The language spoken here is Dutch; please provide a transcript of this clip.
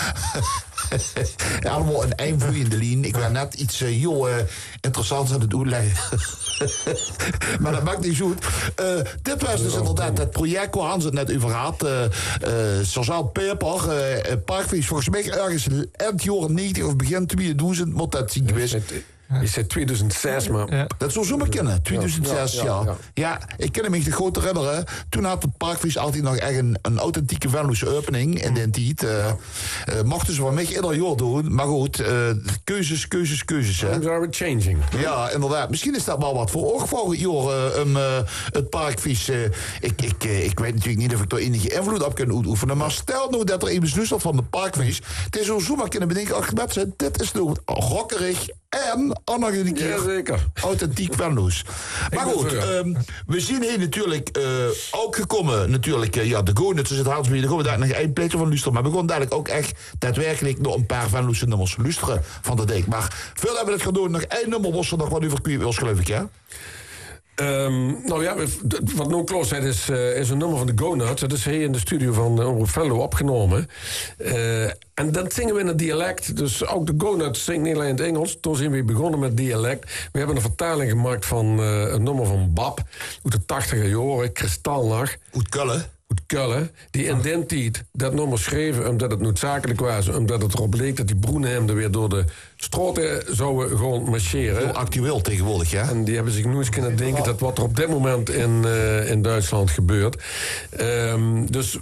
Allemaal een eindvloeiende lijn. Ik ben net iets interessants aan het uitleggen. Maar dat maakt niet goed. Dit was dus inderdaad het project waar Hans het net over had. Sergeant Peper, Parkvis, volgens mij ergens eind jaren 90 of begin 2000 moet dat zien geweest. Je zei 2006, maar... Ja. Dat zou zomaar kennen, 2006, ja. Ik kan me nog goed herinneren. Toen had het Parkvis altijd nog echt een authentieke Venlo's opening in die tijd. Mochten ze van mij ieder jaar doen. Maar goed, keuzes. Times are changing. Ja, inderdaad. Misschien is dat wel wat voor oog volgend jaar, het Parkvis. Ik weet natuurlijk niet of ik er enige invloed op kan uitoefenen. Maar stel nou dat er een beslist wordt van de Parkvis. Het is zo maar kunnen bedenken, ach mensen, dit is nou rockerig. En nog een keer zeker. authentiek Venlo's. Maar goed, we zien hier natuurlijk ook gekomen. Natuurlijk, de Gonuts is het Hansby. Daar gaan we daar nog een plekje van luisteren. Maar we gaan dadelijk ook echt daadwerkelijk nog een paar Venlo's nummers luisteren van de dijk. Maar veel hebben we het gedaan. Nog één nummer was er nog wat over kwijt was, geloof ik, ja? Wat No Close zei is een nummer van de Go-Nuts. Dat is hier in de studio van Omroep Venlo opgenomen. En dan zingen we in het dialect. Dus ook de Go-Nuts zingen niet alleen in het Engels. Toen zijn we begonnen met dialect. We hebben een vertaling gemaakt van een nummer van Bab. Uit de 80er jaren, Kristalnacht. Uit Kullen. Kullen, die in den tijd dat nummer schreven omdat het noodzakelijk was, omdat het erop leek dat die Broenhemden weer door de straten zouden gewoon marcheren. Heel actueel tegenwoordig, ja. En die hebben zich nooit kunnen denken dat wat er op dit moment in Duitsland gebeurt. Dus